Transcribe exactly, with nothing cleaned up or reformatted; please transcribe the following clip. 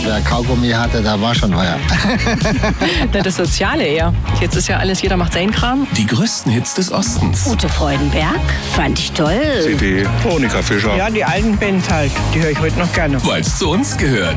wer Kaugummi hatte, da war schon euer. Na, das Soziale eher. Jetzt ist ja alles, jeder macht seinen Kram. Die größten Hits des Ostens. Ute Freudenberg, fand ich toll. C D, Monika Fischer. Ja, die alten Bands halt, die höre ich heute noch gerne. Weil's zu uns gehört.